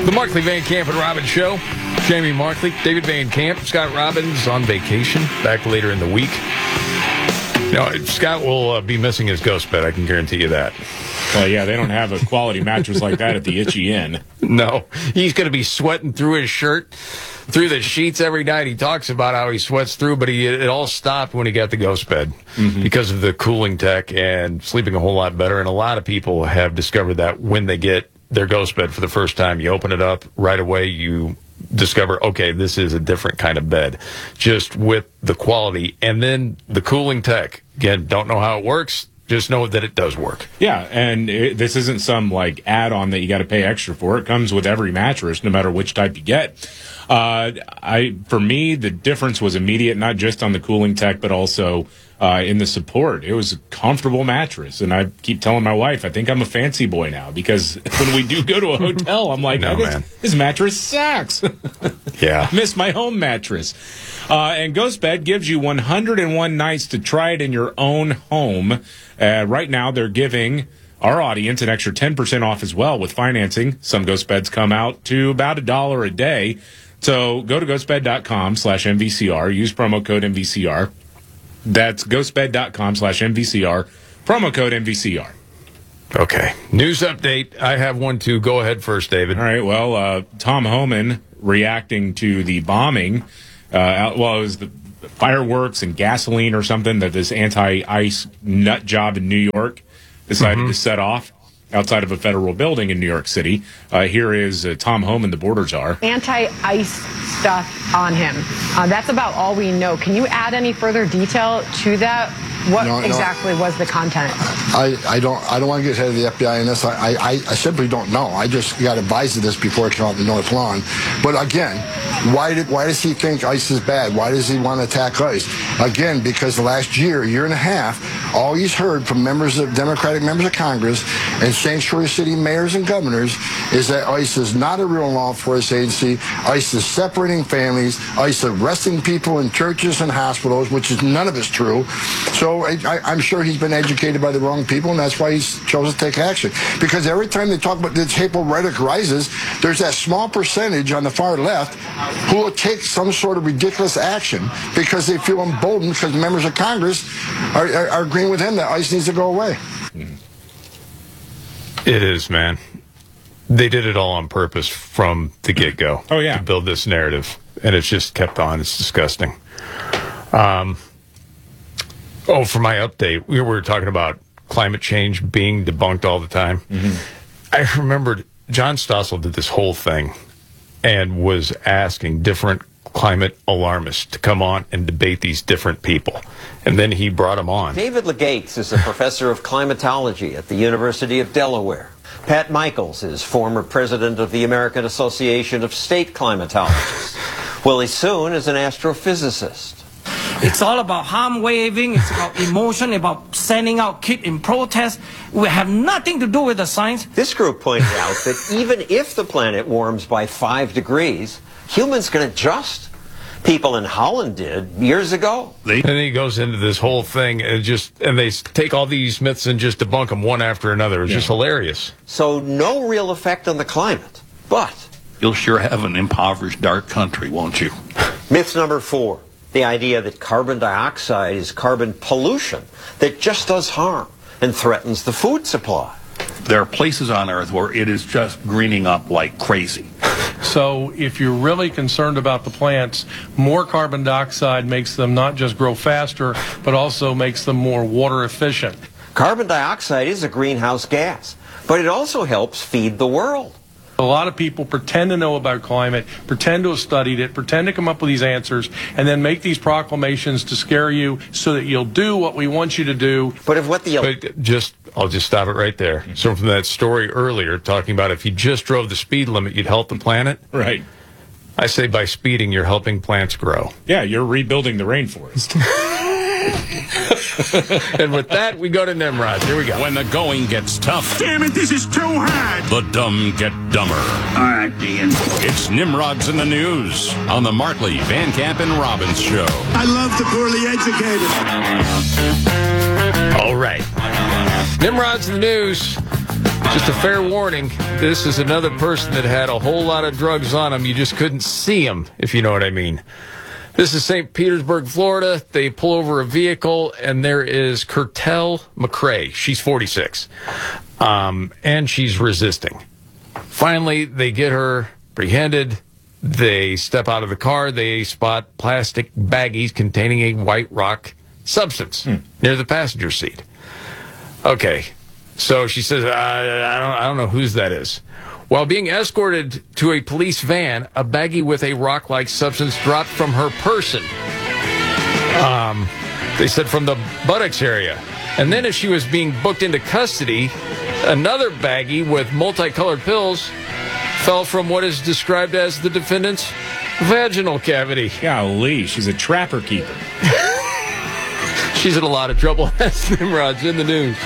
The Markley, Van Camp, and Robbins Show. Jamie Markley, David Van Camp, Scott Robbins on vacation, back later in the week. Scott will be missing his ghost bed, I can guarantee you that. Well, yeah, they don't have a quality mattress like that at the Itchy Inn. No, he's going to be sweating through his shirt, through the sheets every night. He talks about how he sweats through, but it all stopped when he got the ghost bed because of the cooling tech and sleeping a whole lot better. And a lot of people have discovered that when they get their ghost bed for the first time, you open it up right away, you discover, okay, this is a different kind of bed, just with the quality. And then the cooling tech, again, don't know how it works. Just know that it does work. Yeah, and this isn't some add-on that you got to pay extra for. It comes with every mattress, no matter which type you get. For me, the difference was immediate, not just on the cooling tech, but also in the support. It was a comfortable mattress, and I keep telling my wife, I think I'm a fancy boy now, because when we do go to a hotel, I'm like, this mattress sucks. Yeah. I miss my home mattress. And GhostBed gives you 101 nights to try it in your own home. Right now, they're giving our audience an extra 10% off as well with financing. Some ghost beds come out to about $1 a day. So go to ghostbed.com/MVCR. Use promo code MVCR. That's ghostbed.com/MVCR. Promo code MVCR. Okay. News update. I have one too. Go ahead first, David. All right. Well, Tom Homan reacting to the bombing. It was the fireworks and gasoline or something that this anti-ICE nut job in New York decided to set off outside of a federal building in New York City. Here is Tom Homan, the border czar. Anti-ICE stuff on him. That's about all we know. Can you add any further detail to that? What exactly was the content? I don't want to get ahead of the FBI in this. I simply don't know. I just got advised of this before it came out in North Lawn. But again, why does he think ICE is bad? Why does he want to attack ICE? Again, because the last year and a half, all he's heard from Democratic members of Congress and sanctuary city mayors and governors is that ICE is not a real law enforcement agency. ICE is separating families. ICE arresting people in churches and hospitals, which is none of it's true. So I'm sure he's been educated by the wrong people, and that's why he's chosen to take action. Because every time they talk about this hateful rhetoric rises, there's that small percentage on the far left who will take some sort of ridiculous action because they feel emboldened because members of Congress are agreeing with him that ICE needs to go away. It is, man. They did it all on purpose from the get-go. Oh, yeah. To build this narrative, and it's just kept on. It's disgusting. For my update, we were talking about climate change being debunked all the time. I remembered John Stossel did this whole thing and was asking different climate alarmists to come on and debate these different people. And then he brought them on. David Legates is a professor of climatology at the University of Delaware. Pat Michaels is former president of the American Association of State Climatologists. Willie Soon is an astrophysicist. It's all about hand waving, it's about emotion, about sending out kids in protest. We have nothing to do with the science. This group pointed out that even if the planet warms by 5 degrees, humans can adjust. People in Holland did years ago. And then he goes into this whole thing and they take all these myths and just debunk them one after another. It's just hilarious. So no real effect on the climate, but you'll sure have an impoverished dark country, won't you? Myth number 4. The idea that carbon dioxide is carbon pollution that just does harm and threatens the food supply. There are places on Earth where it is just greening up like crazy. So if you're really concerned about the plants, more carbon dioxide makes them not just grow faster, but also makes them more water efficient. Carbon dioxide is a greenhouse gas, but it also helps feed the world. A lot of people pretend to know about climate, pretend to have studied it, pretend to come up with these answers, and then make these proclamations to scare you so that you'll do what we want you to do. But if I'll just stop it right there. So from that story earlier, talking about if you just drove the speed limit, you'd help the planet. Right. I say by speeding, you're helping plants grow. Yeah, you're rebuilding the rainforest. And with that, we go to Nimrod. Here we go. When the going gets tough. Damn it, this is too hard. The dumb get dumber. All right, Dean. It's Nimrod's in the News on the Markley, Van Camp, and Robbins Show. I love the poorly educated. All right. Nimrod's in the News. Just a fair warning, this is another person that had a whole lot of drugs on him. You just couldn't see him, if you know what I mean. This is St. Petersburg, Florida. They pull over a vehicle, and there is Kertel McRae. She's 46, and she's resisting. Finally, they get her apprehended. They step out of the car. They spot plastic baggies containing a white rock substance near the passenger seat. Okay, so she says, I don't know whose that is. While being escorted to a police van, a baggie with a rock-like substance dropped from her person. They said from the buttocks area. And then as she was being booked into custody, another baggie with multicolored pills fell from what is described as the defendant's vaginal cavity. Golly, she's a trapper keeper. She's in a lot of trouble. That's Nimrod's in the news.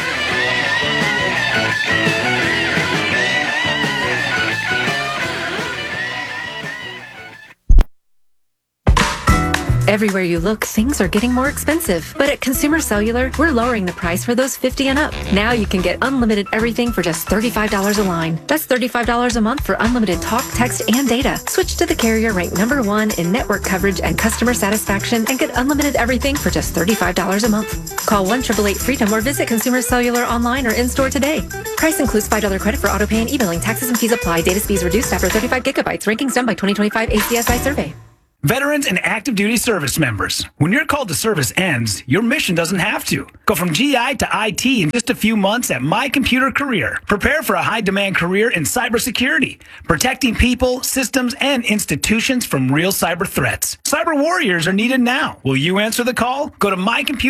Everywhere you look, things are getting more expensive. But at Consumer Cellular, we're lowering the price for those 50 and up. Now you can get unlimited everything for just $35 a line. That's $35 a month for unlimited talk, text, and data. Switch to the carrier ranked #1 in network coverage and customer satisfaction and get unlimited everything for just $35 a month. Call 1-888-FREEDOM or visit Consumer Cellular online or in-store today. Price includes $5 credit for auto pay and e-billing. Taxes and fees apply. Data speeds reduced after 35 gigabytes. Rankings done by 2025 ACSI survey. Veterans and active duty service members, when your call to service ends, your mission doesn't have to. Go from GI to IT in just a few months at My Computer Career. Prepare for a high-demand career in cybersecurity, protecting people, systems, and institutions from real cyber threats. Cyber warriors are needed now. Will you answer the call? Go to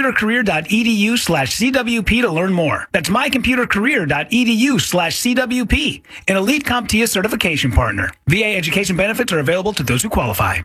mycomputercareer.edu/CWP to learn more. That's mycomputercareer.edu/CWP, an elite CompTIA certification partner. VA education benefits are available to those who qualify.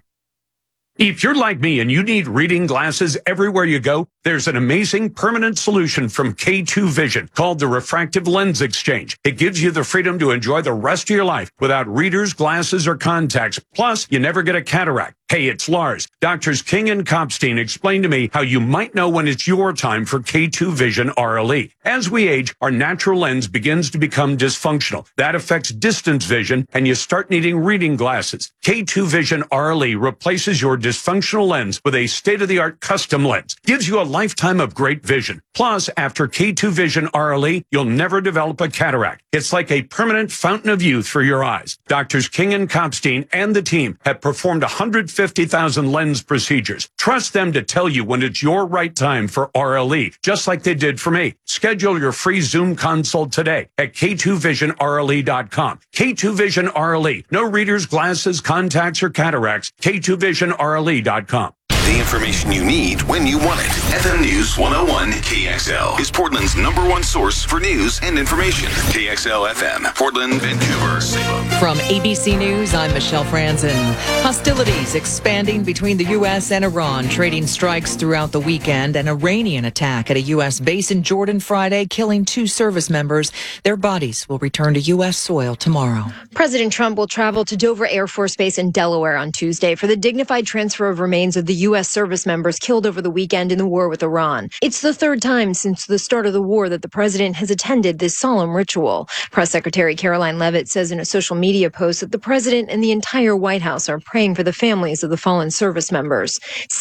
If you're like me and you need reading glasses everywhere you go, there's an amazing permanent solution from K2 Vision called the Refractive Lens Exchange. It gives you the freedom to enjoy the rest of your life without readers, glasses, or contacts. Plus, you never get a cataract. Hey, it's Lars. Doctors King and Kopstein explained to me how you might know when it's your time for K2 Vision RLE. As we age, our natural lens begins to become dysfunctional. That affects distance vision, and you start needing reading glasses. K2 Vision RLE replaces your dysfunctional lens with a state-of-the-art custom lens. Gives you a lifetime of great vision. Plus, after K2 Vision RLE, you'll never develop a cataract. It's like a permanent fountain of youth for your eyes. Doctors King and Kopstein and the team have performed 150,000 lens procedures. Trust them to tell you when it's your right time for RLE, just like they did for me. Schedule your free Zoom consult today at K2VisionRLE.com. K2 Vision RLE. No readers, glasses, contacts, or cataracts. K2VisionRLE.com. The information you need when you want it. FM News 101 KXL is Portland's #1 source for news and information. KXL FM, Portland, Vancouver, Salem. From ABC News, I'm Michelle Franzen. Hostilities expanding between the U.S. and Iran, trading strikes throughout the weekend. An Iranian attack at a U.S. base in Jordan Friday, killing 2 service members. Their bodies will return to U.S. soil tomorrow. President Trump will travel to Dover Air Force Base in Delaware on Tuesday for the dignified transfer of remains of the U.S. service members killed over the weekend in the war with Iran. It's the 3rd time since the start of the war that the president has attended this solemn ritual. Press Secretary Caroline Leavitt says in a social media post that the president and the entire White House are praying for the families of the fallen service members.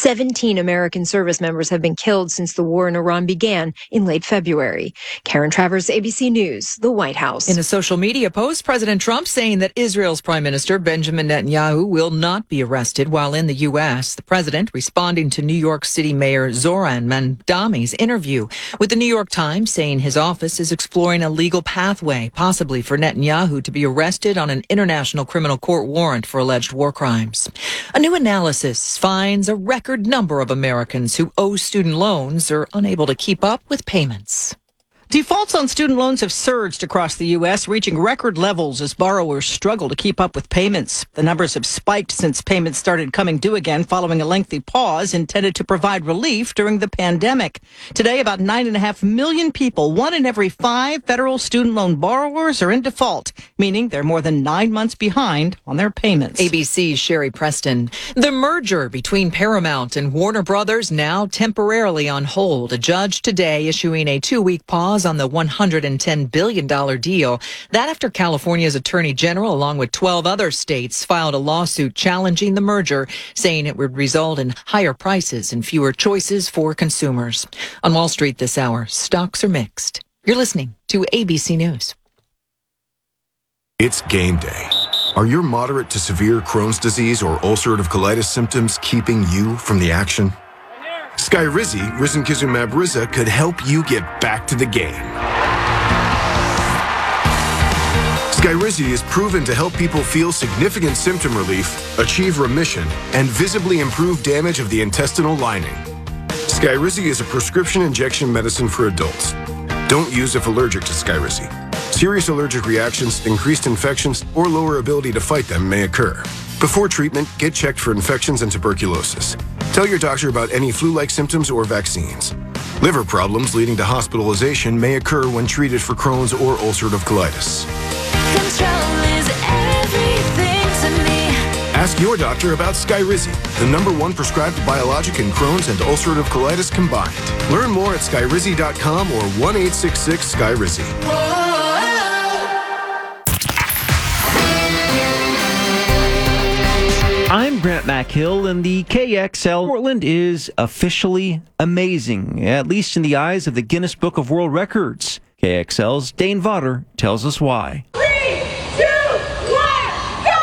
17 American service members have been killed since the war in Iran began in late February. Karen Travers, ABC News, the White House. In a social media post, President Trump saying that Israel's Prime Minister Benjamin Netanyahu will not be arrested while in the U.S. The president responding to New York City Mayor Zoran Mandami's interview with the New York Times, saying his office is exploring a legal pathway, possibly for Netanyahu to be arrested on an international criminal court warrant for alleged war crimes. A new analysis finds a record number of Americans who owe student loans are unable to keep up with payments. Defaults on student loans have surged across the U.S., reaching record levels as borrowers struggle to keep up with payments. The numbers have spiked since payments started coming due again following a lengthy pause intended to provide relief during the pandemic. Today, about 9.5 million people, 1 in every 5 federal student loan borrowers, are in default, meaning they're more than 9 months behind on their payments. ABC's Sherry Preston. The merger between Paramount and Warner Brothers now temporarily on hold. A judge today issuing a 2-week pause pause on the $110 billion deal. That after California's Attorney General, along with 12 other states, filed a lawsuit challenging the merger, saying it would result in higher prices and fewer choices for consumers. On Wall Street this hour, stocks are mixed. You're listening to ABC News. It's game day. Are your moderate to severe Crohn's disease or ulcerative colitis symptoms keeping you from the action? Skyrizi, risankizumab Riza, could help you get back to the game. Skyrizi is proven to help people feel significant symptom relief, achieve remission, and visibly improve damage of the intestinal lining. Skyrizi is a prescription injection medicine for adults. Don't use if allergic to Skyrizi. Serious allergic reactions, increased infections, or lower ability to fight them may occur. Before treatment, get checked for infections and tuberculosis. Tell your doctor about any flu-like symptoms or vaccines. Liver problems leading to hospitalization may occur when treated for Crohn's or ulcerative colitis. Control is everything to me. Ask your doctor about Skyrizi, the #1 prescribed biologic in Crohn's and ulcerative colitis combined. Learn more at skyrizi.com or 1-866-SKYRIZI. I'm Grant McHill, and the KXL Portland is officially amazing, at least in the eyes of the Guinness Book of World Records. KXL's Dane Vodder tells us why. 3, 2, 1,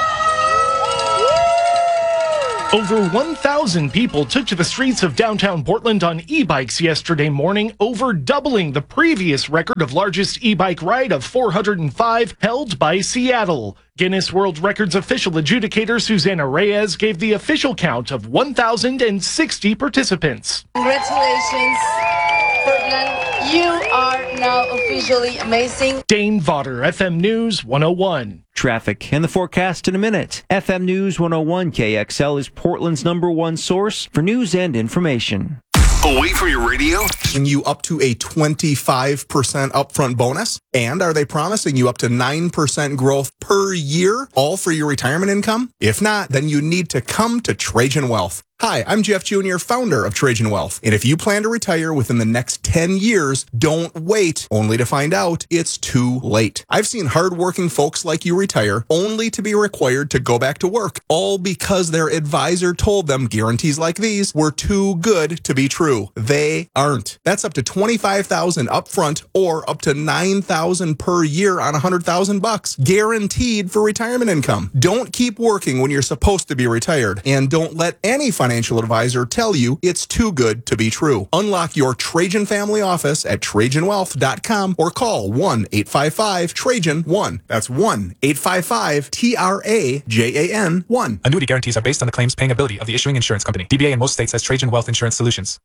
go! Over 1,000 people took to the streets of downtown Portland on e-bikes yesterday morning, over doubling the previous record of largest e-bike ride of 405 held by Seattle. Guinness World Records official adjudicator Susana Reyes gave the official count of 1,060 participants. Congratulations, Portland. You are now officially amazing. Dane Vodder, FM News 101. Traffic and the forecast in a minute. FM News 101 KXL is Portland's #1 source for news and information. Away from your radio? You up to a 25% upfront bonus? And are they promising you up to 9% growth per year, all for your retirement income? If not, then you need to come to Trajan Wealth. Hi, I'm Jeff Jr., founder of Trajan Wealth. And if you plan to retire within the next 10 years, don't wait, only to find out it's too late. I've seen hardworking folks like you retire only to be required to go back to work, all because their advisor told them guarantees like these were too good to be true. They aren't. That's up to $25,000 upfront or up to $9,000 per year on $100,000, guaranteed for retirement income. Don't keep working when you're supposed to be retired, and don't let any financial advisor tell you it's too good to be true. Unlock your Trajan family office at TrajanWealth.com or call 1-855-TRAJAN-1. That's 1-855-TRAJAN-1. Annuity guarantees are based on the claims paying ability of the issuing insurance company. DBA in most states has Trajan Wealth Insurance Solutions.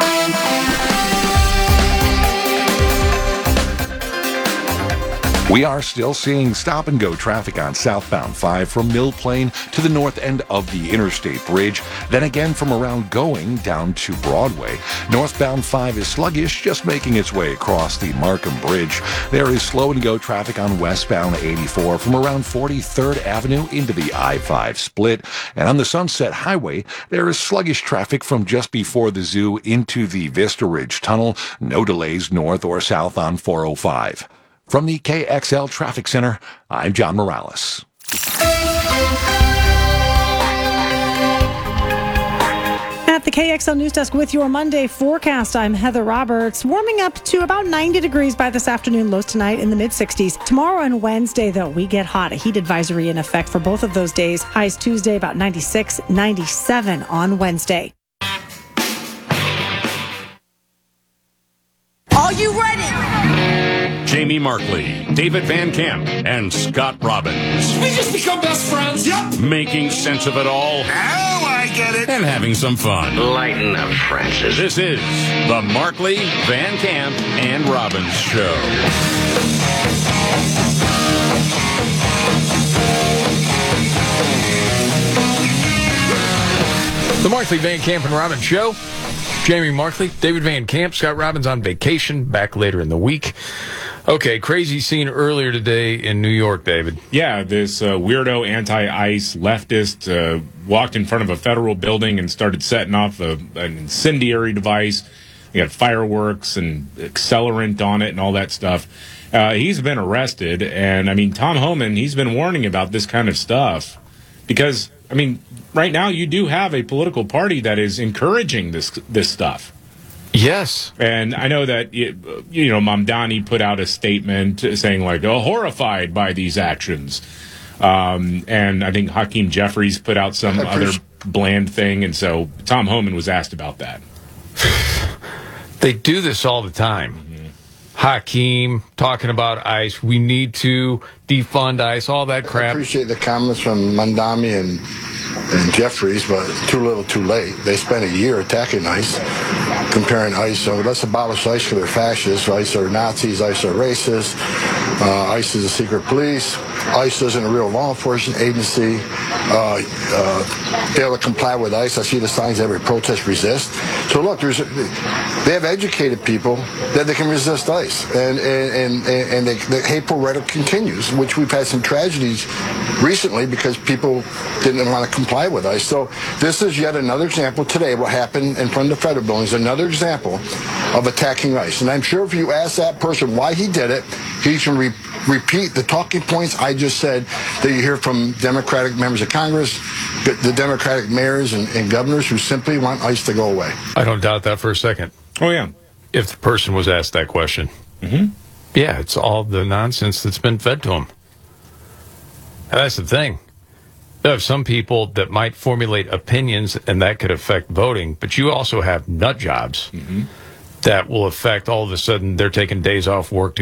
We are still seeing stop-and-go traffic on southbound 5 from Mill Plain to the north end of the Interstate Bridge. Then again from around Going down to Broadway. Northbound 5 is sluggish, just making its way across the Markham Bridge. There is slow-and-go traffic on westbound 84 from around 43rd Avenue into the I-5 split. And on the Sunset Highway, there is sluggish traffic from just before the zoo into the Vista Ridge Tunnel. No delays north or south on 405. From the KXL Traffic Center, I'm John Morales. At the KXL News Desk with your Monday forecast, I'm Heather Roberts. Warming up to about 90 degrees by this afternoon, lows tonight in the mid-60s. Tomorrow and Wednesday, though, we get hot. A heat advisory in effect for both of those days. Highs Tuesday about 96, 97 on Wednesday. Are you ready? Jamie Markley, David Van Camp, and Scott Robbins. We just become best friends. Yep. Making sense of it all. Now I get it. And having some fun. Lighten up, Francis. This is the Markley, Van Camp, and Robbins Show. The Markley, Van Camp, and Robbins Show. Jamie Markley, David Van Camp, Scott Robbins on vacation, back later in the week. Okay, crazy scene earlier today in New York, David. Yeah, this weirdo anti-ICE leftist walked in front of a federal building and started setting off an incendiary device. He had fireworks and accelerant on it and all that stuff. He's been arrested, and I mean, Tom Homan, he's been warning about this kind of stuff because, I mean, right now you do have a political party that is encouraging this stuff. Yes. And I know that, Mamdani put out a statement saying, like, horrified by these actions. And I think Hakeem Jeffries put out some other bland thing, and so Tom Homan was asked about that. They do this all the time. Hakeem talking about ICE. We need to defund ICE, all that crap. I appreciate the comments from Mamdani and Jeffries, but too little too late. They spent a year attacking ICE, comparing ICE. So let's abolish ICE because they're fascists. ICE are Nazis. ICE are racist. ICE is a secret police. ICE isn't a real law enforcement agency. Fail to comply with ICE. I see the signs every protest resist. So look, they have educated people that they can resist ICE, and the hateful rhetoric continues, which we've had some tragedies recently because people didn't want to comply with ICE. So this is yet another example today. What happened in front of the federal building is another example of attacking ICE. And I'm sure if you ask that person why he did it, he can repeat the talking points I just said that you hear from Democratic members of Congress, the Democratic mayors and governors who simply want ICE to go away. I don't doubt that for a second. Oh, yeah. If the person was asked that question. Mm-hmm. Yeah, it's all the nonsense that's been fed to them. And that's the thing. You have some people that might formulate opinions, and that could affect voting, but you also have nut jobs that will affect all of a sudden they're taking days off work to